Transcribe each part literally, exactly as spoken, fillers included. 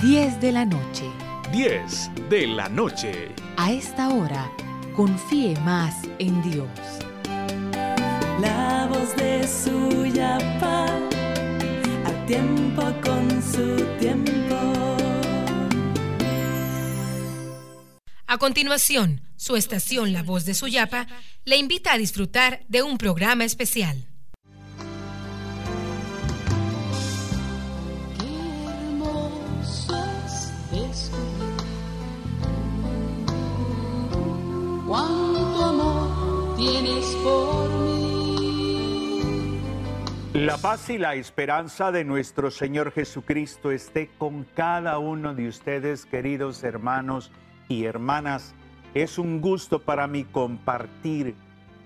diez de la noche. diez de la noche. A esta hora, confíe más en Dios. La voz de Suyapa, a tiempo con su tiempo. A continuación, su estación La Voz de Suyapa le invita a disfrutar de un programa especial. Cuánto amor tienes por mí. La paz y la esperanza de nuestro Señor Jesucristo esté con cada uno de ustedes, queridos hermanos y hermanas. Es un gusto para mí compartir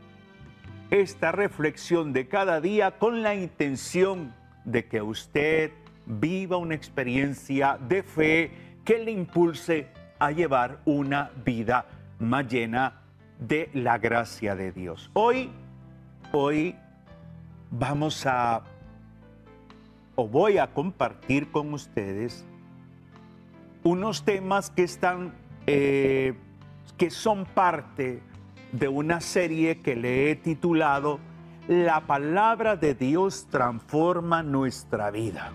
esta reflexión de cada día con la intención de que usted viva una experiencia de fe que le impulse a llevar una vida más llena de la gracia de Dios. Hoy, hoy vamos a, o voy a compartir con ustedes unos temas que están, eh, que son parte de una serie que le he titulado La palabra de Dios transforma nuestra vida.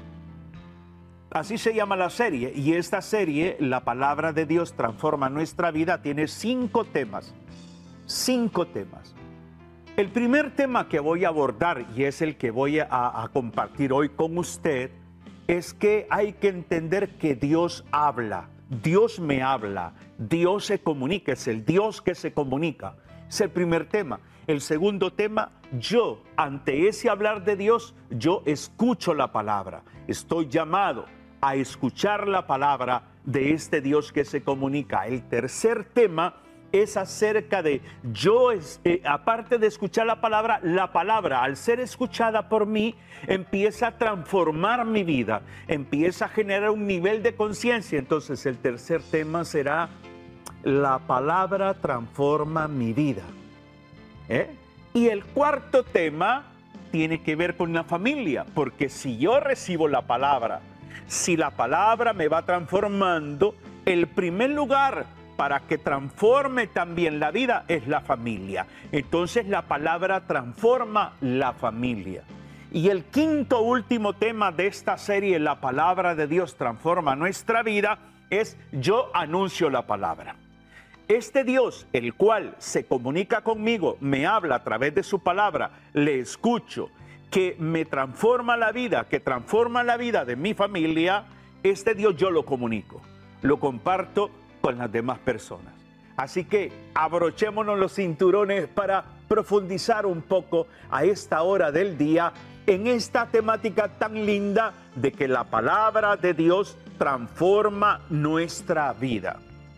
Así se llama la serie, y esta serie, La palabra de Dios transforma nuestra vida, tiene cinco temas. Cinco temas. El primer tema que voy a abordar, y es el que voy a, a compartir hoy con usted, es que hay que entender que Dios habla. Dios me habla. Dios se comunica. Es el Dios que se comunica. Es el primer tema. El segundo tema, yo, ante ese hablar de Dios, yo escucho la palabra. Estoy llamado a escuchar la palabra de este Dios que se comunica. El tercer tema es acerca de yo, eh, aparte de escuchar la palabra, la palabra, al ser escuchada por mí, empieza a transformar mi vida, empieza a generar un nivel de conciencia. Entonces el tercer tema será, la palabra transforma mi vida. ¿Eh? Y el cuarto tema tiene que ver con la familia, porque si yo recibo la palabra, si la palabra me va transformando, el primer lugar para que transforme también la vida es la familia. Entonces la palabra transforma la familia. Y el quinto último tema de esta serie, La palabra de Dios transforma nuestra vida, es yo anuncio la palabra. Este Dios, el cual se comunica conmigo, me habla a través de su palabra, le escucho, que me transforma la vida, que transforma la vida de mi familia, este Dios yo lo comunico, lo comparto con las demás personas. Así que abrochémonos los cinturones para profundizar un poco a esta hora del día en esta temática tan linda de que la palabra de Dios transforma nuestra vida.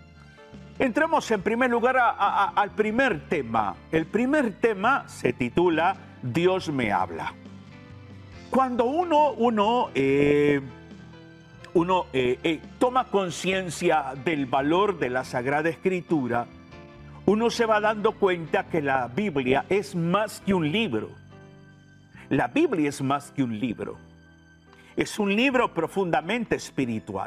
Entremos en primer lugar a, a, a, al primer tema. El primer tema se titula Dios me habla. Cuando uno, uno, eh, uno eh, eh, toma conciencia del valor de la Sagrada Escritura, uno se va dando cuenta que la Biblia es más que un libro. La Biblia es más que un libro. Es un libro profundamente espiritual.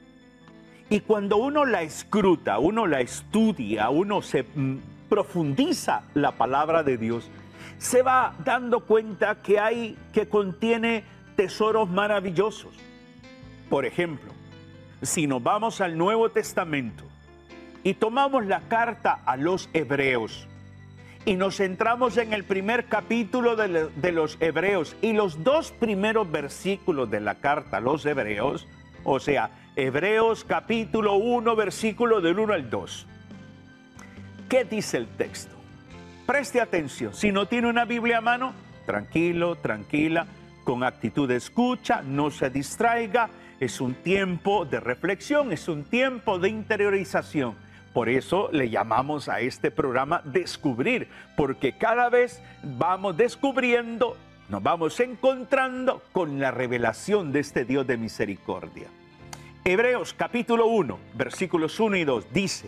Y cuando uno la escruta, uno la estudia, uno se mm, profundiza la palabra de Dios, se va dando cuenta que hay, que contiene tesoros maravillosos. Por ejemplo, si nos vamos al Nuevo Testamento y tomamos la carta a los Hebreos y nos centramos en el primer capítulo de, le, de los Hebreos y los dos primeros versículos de la carta a los Hebreos, o sea, Hebreos capítulo uno, versículo del uno al dos. ¿Qué dice el texto? Preste atención. Si no tiene una Biblia a mano, tranquilo, tranquila, con actitud de escucha, no se distraiga. Es un tiempo de reflexión, es un tiempo de interiorización. Por eso le llamamos a este programa Descubrir, porque cada vez vamos descubriendo, nos vamos encontrando con la revelación de este Dios de misericordia. Hebreos capítulo uno, versículos uno y dos dice: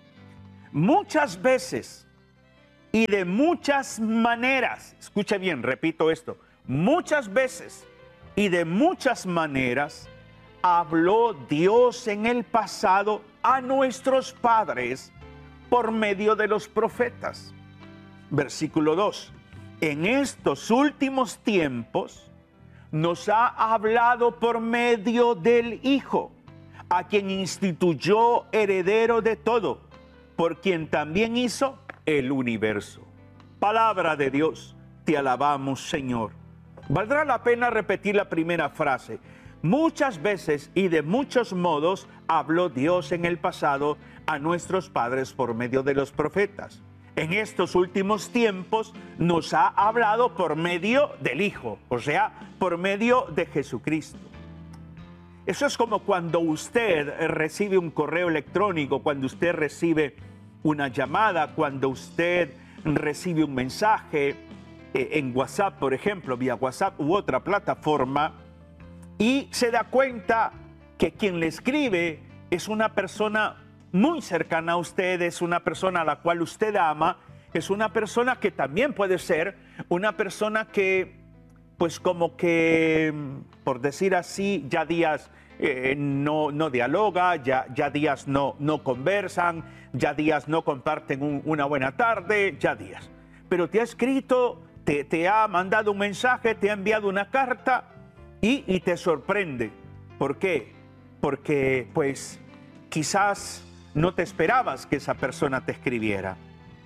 muchas veces y de muchas maneras, escucha bien, repito esto, muchas veces y de muchas maneras habló Dios en el pasado a nuestros padres por medio de los profetas. Versículo dos. En estos últimos tiempos nos ha hablado por medio del Hijo, a quien instituyó heredero de todo, por quien también hizo el universo. Palabra de Dios, te alabamos, Señor. Valdrá la pena repetir la primera frase. Muchas veces y de muchos modos habló Dios en el pasado a nuestros padres por medio de los profetas. En estos últimos tiempos nos ha hablado por medio del Hijo, o sea, por medio de Jesucristo. Eso es como cuando usted recibe un correo electrónico, cuando usted recibe una llamada, cuando usted recibe un mensaje eh, en WhatsApp, por ejemplo, vía WhatsApp u otra plataforma, y se da cuenta que quien le escribe es una persona muy cercana a usted, es una persona a la cual usted ama, es una persona que también puede ser una persona que, pues como que, por decir así, ya días eh, no, no dialoga, ya, ya días no, no conversan, ya días no comparten un, una buena tarde, ya días. Pero te ha escrito, te, te ha mandado un mensaje, te ha enviado una carta y, y te sorprende. ¿Por qué? Porque, pues, quizás no te esperabas que esa persona te escribiera.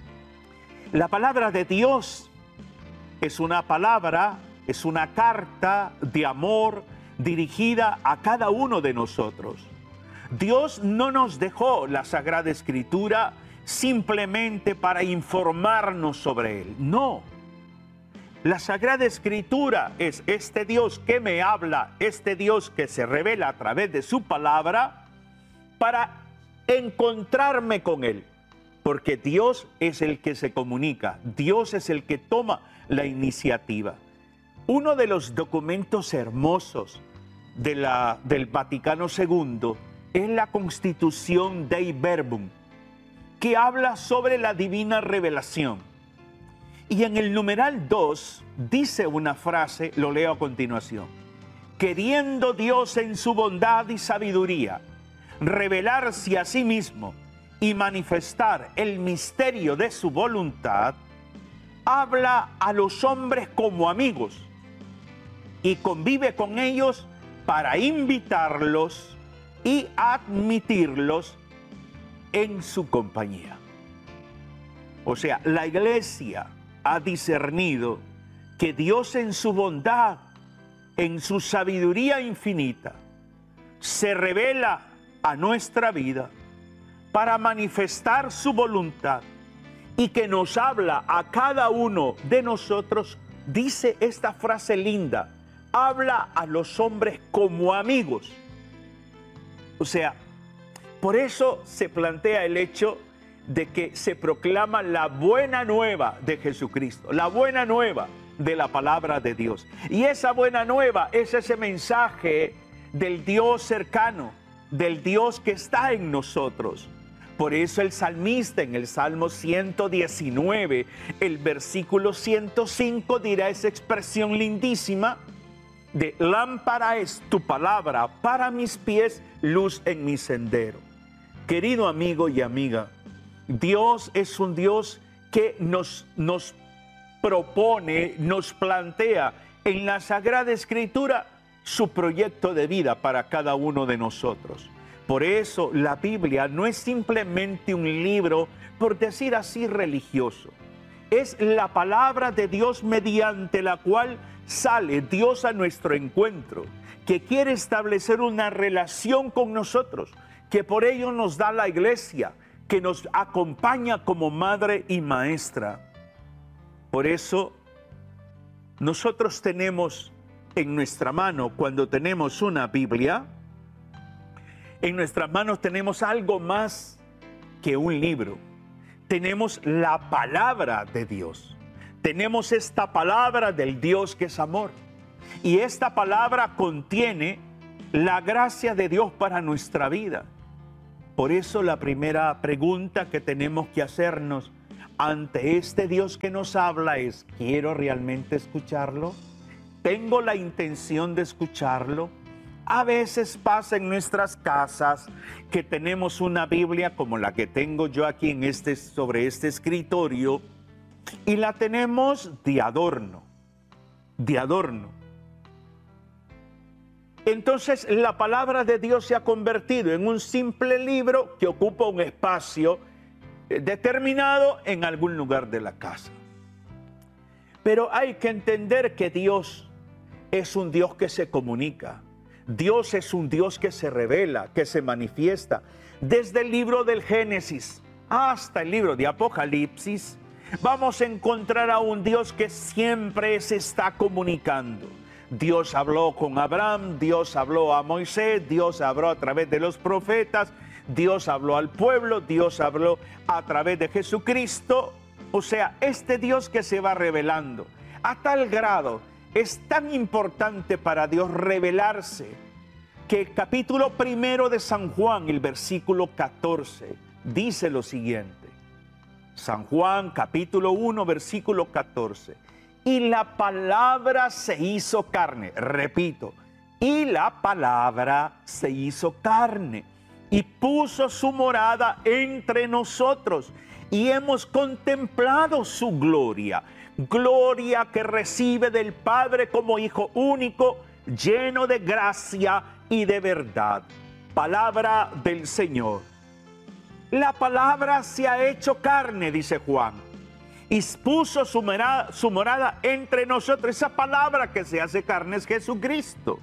La palabra de Dios es una palabra, es una carta de amor dirigida a cada uno de nosotros. Dios no nos dejó la Sagrada Escritura simplemente para informarnos sobre Él. No. La Sagrada Escritura es este Dios que me habla, este Dios que se revela a través de su palabra para encontrarme con Él, porque Dios es el que se comunica, Dios es el que toma la iniciativa. Uno de los documentos hermosos de la, del Vaticano segundo es la Constitución Dei Verbum, que habla sobre la divina revelación. Y en el numeral dos dice una frase, lo leo a continuación: queriendo Dios en su bondad y sabiduría revelarse a sí mismo y manifestar el misterio de su voluntad, habla a los hombres como amigos y convive con ellos para invitarlos y admitirlos en su compañía. O sea, la Iglesia ha discernido que Dios en su bondad, en su sabiduría infinita, se revela a nuestra vida para manifestar su voluntad y que nos habla a cada uno de nosotros. Dice esta frase linda: habla a los hombres como amigos. O sea, por eso se plantea el hecho de que se proclama la buena nueva de Jesucristo, la buena nueva de la palabra de Dios. Y esa buena nueva es ese mensaje del Dios cercano, del Dios que está en nosotros. Por eso el salmista en el Salmo ciento diecinueve, el versículo ciento cinco, dirá esa expresión lindísima de: lámpara es tu palabra para mis pies, luz en mi sendero. Querido amigo y amiga, Dios es un Dios que nos, nos propone, nos plantea en la Sagrada Escritura su proyecto de vida para cada uno de nosotros. Por eso la Biblia no es simplemente un libro, por decir así, religioso. Es la palabra de Dios mediante la cual sale Dios a nuestro encuentro, que quiere establecer una relación con nosotros, que por ello nos da la Iglesia, que nos acompaña como madre y maestra. Por eso nosotros tenemos en nuestra mano, cuando tenemos una Biblia, en nuestras manos tenemos algo más que un libro. Tenemos la palabra de Dios. Tenemos esta palabra del Dios que es amor. Y esta palabra contiene la gracia de Dios para nuestra vida. Por eso la primera pregunta que tenemos que hacernos ante este Dios que nos habla es: ¿quiero realmente escucharlo? ¿Tengo la intención de escucharlo? A veces pasa en nuestras casas que tenemos una Biblia como la que tengo yo aquí en este, sobre este escritorio, y la tenemos de adorno, de adorno. Entonces la palabra de Dios se ha convertido en un simple libro que ocupa un espacio determinado en algún lugar de la casa. Pero hay que entender que Dios es un Dios que se comunica. Dios es un Dios que se revela, que se manifiesta. Desde el libro del Génesis hasta el libro de Apocalipsis, vamos a encontrar a un Dios que siempre se está comunicando. Dios habló con Abraham, Dios habló a Moisés, Dios habló a través de los profetas, Dios habló al pueblo, Dios habló a través de Jesucristo. O sea, este Dios que se va revelando a tal grado, es tan importante para Dios revelarse, que el capítulo primero de San Juan, el versículo catorce, dice lo siguiente. San Juan, capítulo uno, versículo catorce. Y la palabra se hizo carne. Repito, y la palabra se hizo carne y puso su morada entre nosotros, y hemos contemplado su gloria, gloria que recibe del Padre como Hijo único, lleno de gracia y de verdad. Palabra del Señor. La palabra se ha hecho carne, dice Juan, y puso su morada, su morada entre nosotros. Esa palabra que se hace carne es Jesucristo.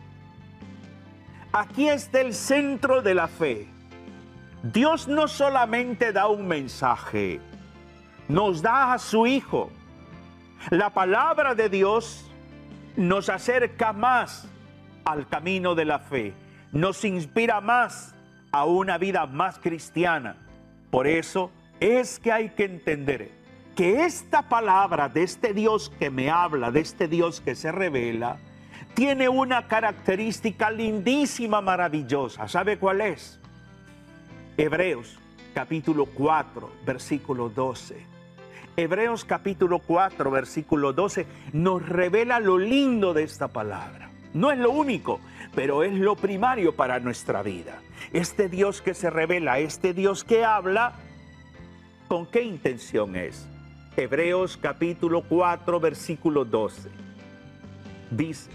Aquí está el centro de la fe. Dios no solamente da un mensaje, nos da a su Hijo. La palabra de Dios nos acerca más al camino de la fe, nos inspira más a una vida más cristiana. Por eso es que hay que entender que esta palabra de este Dios que me habla, de este Dios que se revela, tiene una característica lindísima, maravillosa. ¿Sabe cuál es? Hebreos capítulo cuatro, versículo doce. Hebreos capítulo cuatro, versículo doce, nos revela lo lindo de esta palabra. No es lo único, pero es lo primario para nuestra vida. Este Dios que se revela, este Dios que habla, ¿con qué intención es? Hebreos capítulo cuatro, versículo doce. Dice,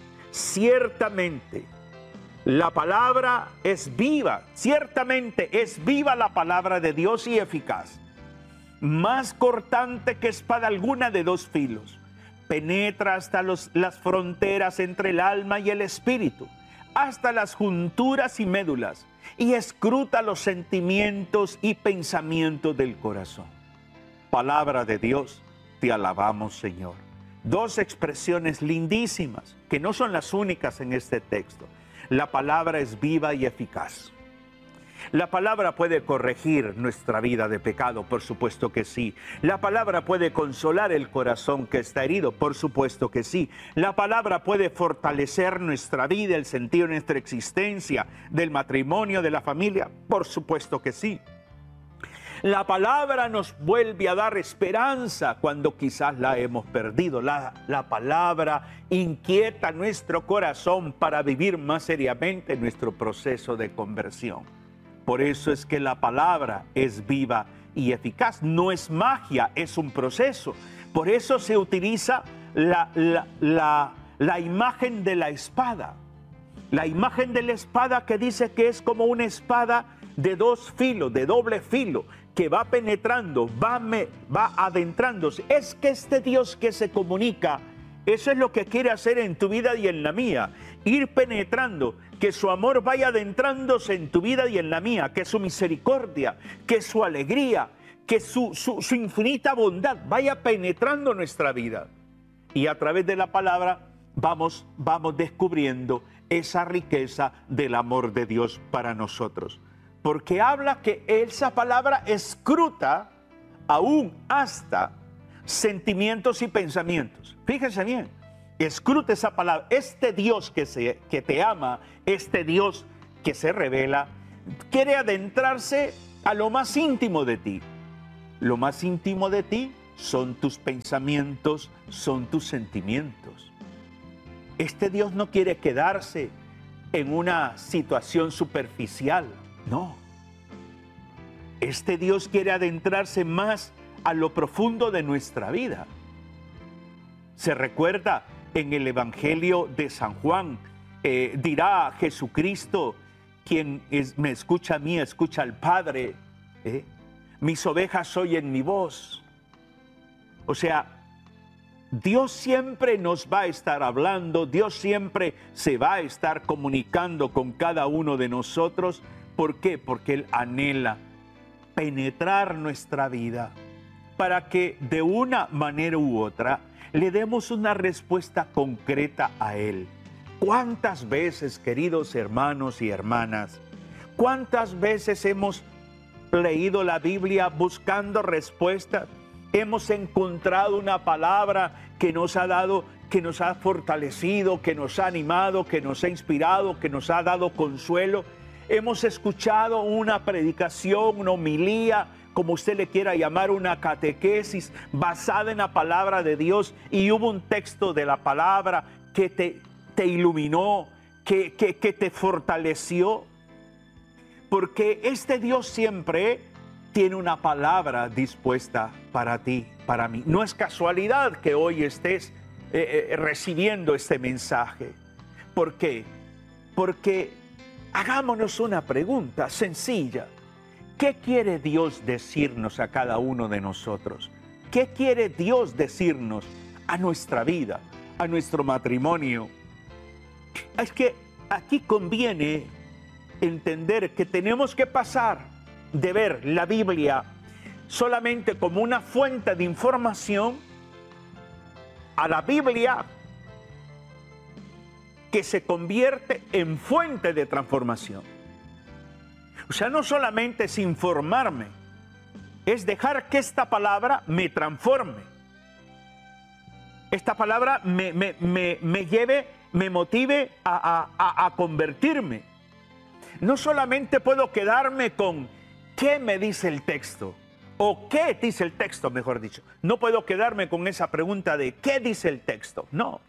ciertamente la palabra es viva, ciertamente es viva la palabra de Dios y eficaz, más cortante que espada alguna de dos filos, penetra hasta los, las fronteras entre el alma y el espíritu, hasta las junturas y médulas, y escruta los sentimientos y pensamientos del corazón. Palabra de Dios, te alabamos, Señor. Dos expresiones lindísimas, que no son las únicas en este texto. La palabra es viva y eficaz. La palabra puede corregir nuestra vida de pecado, por supuesto que sí. La palabra puede consolar el corazón que está herido, por supuesto que sí. La palabra puede fortalecer nuestra vida, el sentido de nuestra existencia, del matrimonio, de la familia, por supuesto que sí. La palabra nos vuelve a dar esperanza cuando quizás la hemos perdido. La, la palabra inquieta nuestro corazón para vivir más seriamente nuestro proceso de conversión. Por eso es que la palabra es viva y eficaz. No es magia, es un proceso. Por eso se utiliza la, la, la, la imagen de la espada. La imagen de la espada que dice que es como una espada de dos filos, de doble filo, que va penetrando, va, me, va adentrándose. Es que este Dios que se comunica, eso es lo que quiere hacer en tu vida y en la mía. Ir penetrando, que su amor vaya adentrándose en tu vida y en la mía, que su misericordia, que su alegría, que su, su, su infinita bondad vaya penetrando nuestra vida. Y a través de la palabra vamos, vamos descubriendo esa riqueza del amor de Dios para nosotros. Porque habla que esa palabra escruta aún hasta sentimientos y pensamientos. Fíjense bien, escruta esa palabra. Este Dios que, se, que te ama, este Dios que se revela, quiere adentrarse a lo más íntimo de ti. Lo más íntimo de ti son tus pensamientos, son tus sentimientos. Este Dios no quiere quedarse en una situación superficial. No. Este Dios quiere adentrarse más a lo profundo de nuestra vida. Se recuerda en el Evangelio de San Juan, eh, dirá Jesucristo, quien es, me escucha a mí, escucha al Padre. ¿eh? Mis ovejas oyen mi voz. O sea, Dios siempre nos va a estar hablando, Dios siempre se va a estar comunicando con cada uno de nosotros. ¿Por qué? Porque Él anhela penetrar nuestra vida para que de una manera u otra le demos una respuesta concreta a Él. ¿Cuántas veces, queridos hermanos y hermanas, cuántas veces hemos leído la Biblia buscando respuestas? Hemos encontrado una palabra que nos ha dado, que nos ha fortalecido, que nos ha animado, que nos ha inspirado, que nos ha dado consuelo. Hemos escuchado una predicación, una homilía, como usted le quiera llamar, una catequesis basada en la palabra de Dios, y hubo un texto de la palabra que te, te iluminó, que, que, que te fortaleció. Porque este Dios siempre tiene una palabra dispuesta para ti, para mí. No es casualidad que hoy estés eh, eh, recibiendo este mensaje. ¿Por qué? Porque hagámonos una pregunta sencilla. ¿Qué quiere Dios decirnos a cada uno de nosotros? ¿Qué quiere Dios decirnos a nuestra vida, a nuestro matrimonio? Es que aquí conviene entender que tenemos que pasar de ver la Biblia solamente como una fuente de información a la Biblia que se convierte en fuente de transformación. O sea, no solamente es informarme, es dejar que esta palabra me transforme. Esta palabra me, me, me, me lleve, me motive a, a, a convertirme. No solamente puedo quedarme con ¿qué me dice el texto? ¿O qué dice el texto, mejor dicho? No puedo quedarme con esa pregunta de ¿qué dice el texto? No.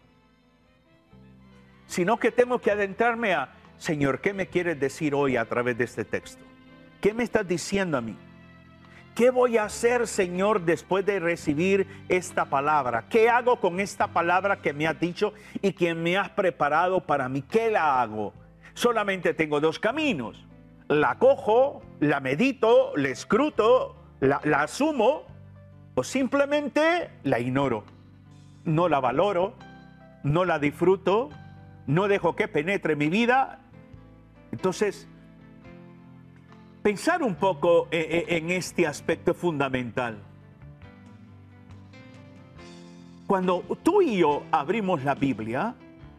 Sino que tengo que adentrarme a, Señor, ¿qué me quieres decir hoy a través de este texto? ¿Qué me estás diciendo a mí? ¿Qué voy a hacer, Señor, después de recibir esta palabra? ¿Qué hago con esta palabra que me has dicho y que me has preparado para mí? ¿Qué la hago? Solamente tengo dos caminos. La cojo, la medito, la escruto, la, la asumo, o simplemente la ignoro. No la valoro, no la disfruto, no dejo que penetre mi vida. Entonces, pensar un poco en este aspecto fundamental. Cuando tú y yo abrimos la Biblia,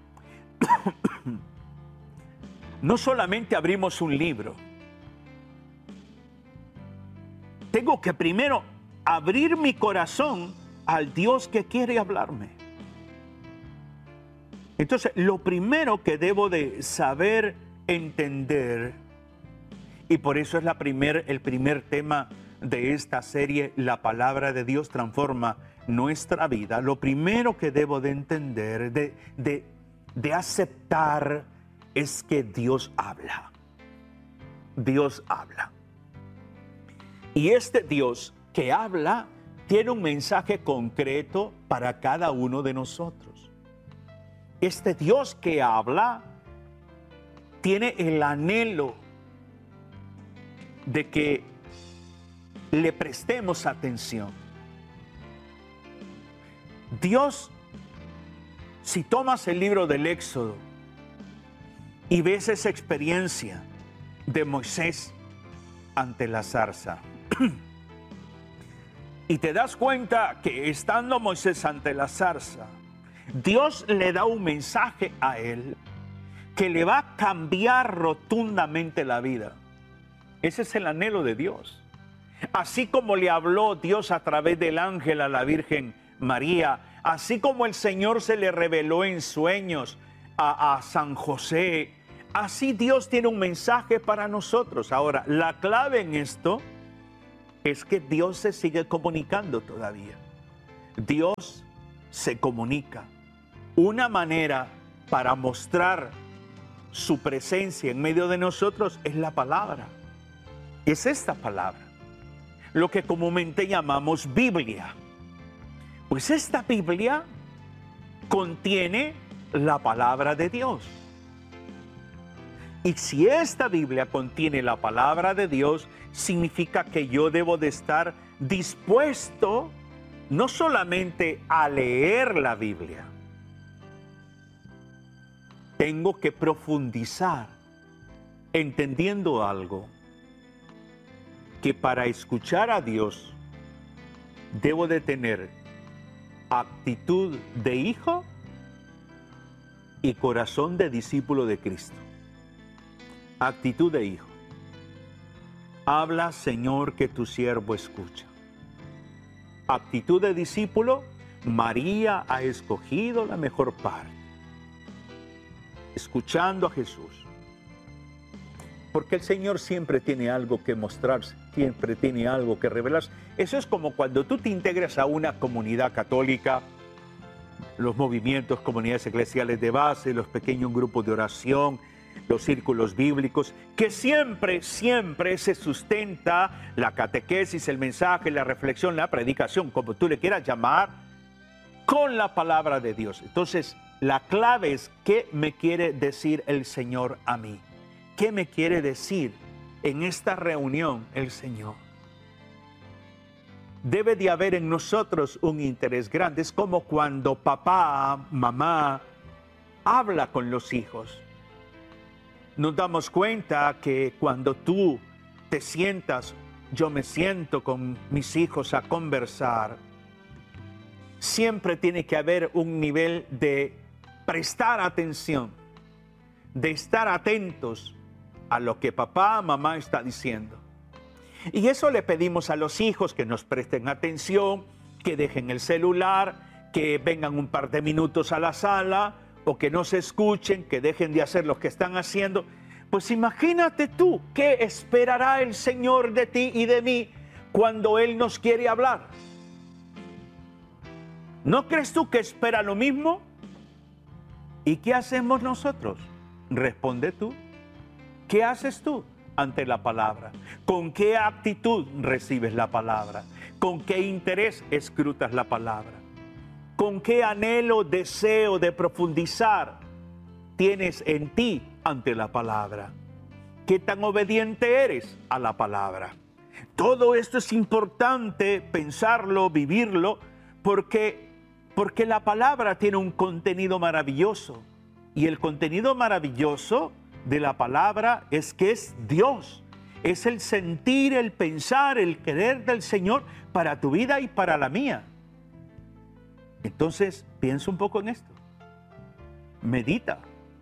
no solamente abrimos un libro. Tengo que primero abrir mi corazón al Dios que quiere hablarme. Entonces, lo primero que debo de saber entender, y por eso es la primer, el primer tema de esta serie, la palabra de Dios transforma nuestra vida. Lo primero que debo de entender, de, de, de aceptar, es que Dios habla. Dios habla. Y este Dios que habla tiene un mensaje concreto para cada uno de nosotros. Este Dios que habla tiene el anhelo de que le prestemos atención. Dios, si tomas el libro del Éxodo y ves esa experiencia de Moisés ante la zarza, y te das cuenta que estando Moisés ante la zarza, Dios le da un mensaje a él que le va a cambiar rotundamente la vida. Ese es el anhelo de Dios. Así como le habló Dios a través del ángel a la Virgen María, así como el Señor se le reveló en sueños a, a San José, así Dios tiene un mensaje para nosotros. Ahora, la clave en esto es que Dios se sigue comunicando todavía. Dios se comunica. Una manera para mostrar su presencia en medio de nosotros es la palabra. Es esta palabra, lo que comúnmente llamamos Biblia. Pues esta Biblia contiene la palabra de Dios. Y si esta Biblia contiene la palabra de Dios, significa que yo debo de estar dispuesto no solamente a leer la Biblia, tengo que profundizar entendiendo algo, que para escuchar a Dios debo de tener actitud de hijo y corazón de discípulo de Cristo. Actitud de hijo. Habla, Señor, que tu siervo escucha. Actitud de discípulo, María ha escogido la mejor parte. Escuchando a Jesús. Porque el Señor siempre tiene algo que mostrarse, siempre tiene algo que revelarse. Eso es como cuando tú te integras a una comunidad católica, los movimientos, comunidades eclesiales de base, los pequeños grupos de oración, los círculos bíblicos, que siempre, siempre se sustenta la catequesis, el mensaje, la reflexión, la predicación, como tú le quieras llamar, con la palabra de Dios. Entonces, la clave es qué me quiere decir el Señor a mí. ¿Qué me quiere decir en esta reunión el Señor? Debe de haber en nosotros un interés grande. Es como cuando papá, mamá, habla con los hijos. Nos damos cuenta que cuando tú te sientas, yo me siento con mis hijos a conversar, siempre tiene que haber un nivel de prestar atención, de estar atentos a lo que papá, mamá está diciendo. Y eso le pedimos a los hijos, que nos presten atención, que dejen el celular, que vengan un par de minutos a la sala, o que no se escuchen, que dejen de hacer lo que están haciendo. Pues imagínate tú, ¿qué esperará el Señor de ti y de mí cuando Él nos quiere hablar? ¿No crees tú que espera lo mismo? ¿Y qué hacemos nosotros? Responde tú. ¿Qué haces tú ante la palabra? ¿Con qué actitud recibes la palabra? ¿Con qué interés escrutas la palabra? ¿Con qué anhelo, deseo de profundizar tienes en ti ante la palabra? ¿Qué tan obediente eres a la palabra? Todo esto es importante pensarlo, vivirlo, porque, porque la palabra tiene un contenido maravilloso. Y el contenido maravilloso de la palabra es que es Dios. Es el sentir, el pensar, el querer del Señor para tu vida y para la mía. Entonces, piensa un poco en esto. Medita.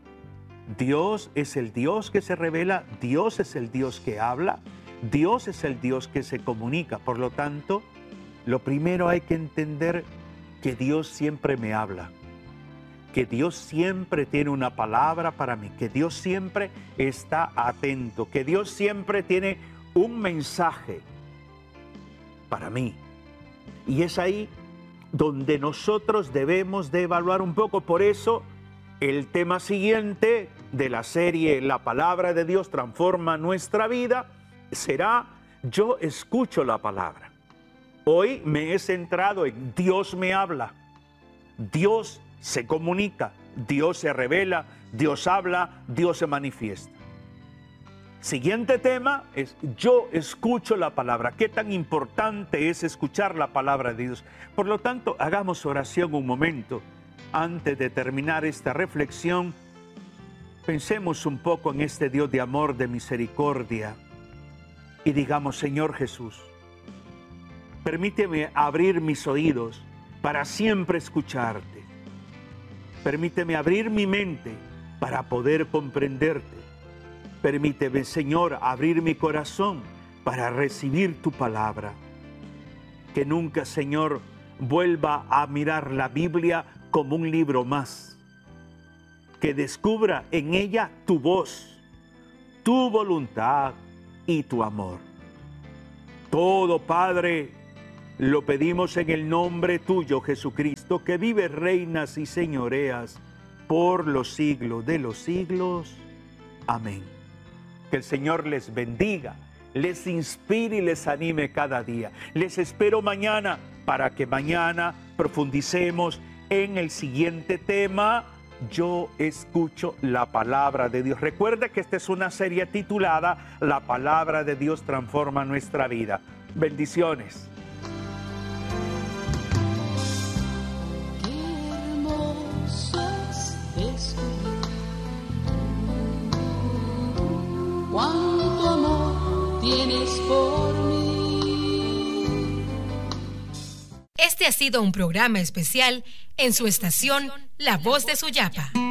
Dios es el Dios que se revela, Dios es el Dios que habla, Dios es el Dios que se comunica. Por lo tanto, lo primero hay que entender que Dios siempre me habla, que Dios siempre tiene una palabra para mí, que Dios siempre está atento, que Dios siempre tiene un mensaje para mí. Y es ahí donde nosotros debemos de evaluar un poco. Por eso, el tema siguiente de la serie La Palabra de Dios transforma nuestra vida será Yo escucho la palabra. Hoy me he centrado en Dios me habla, Dios se comunica, Dios se revela, Dios habla, Dios se manifiesta. Siguiente tema es yo escucho la palabra. ¿Qué tan importante es escuchar la palabra de Dios? Por lo tanto, hagamos oración un momento. Antes de terminar esta reflexión, pensemos un poco en este Dios de amor, de misericordia, y digamos: Señor Jesús, permíteme abrir mis oídos para siempre escucharte. Permíteme abrir mi mente para poder comprenderte. Permíteme, Señor, abrir mi corazón para recibir tu palabra. Que nunca, Señor, vuelva a mirar la Biblia como un libro más. Que descubra en ella tu voz, tu voluntad y tu amor. Todo, Padre, lo pedimos en el nombre tuyo, Jesucristo, que vive, reinas y señoreas por los siglos de los siglos. Amén. Que el Señor les bendiga, les inspire y les anime cada día. Les espero mañana para que mañana profundicemos en el siguiente tema. Yo escucho la palabra de Dios. Recuerda que esta es una serie titulada La palabra de Dios transforma nuestra vida. Bendiciones. Qué hermoso es descubrir cuánto amor tienes por mí. Este ha sido un programa especial en su estación La Voz de Suyapa.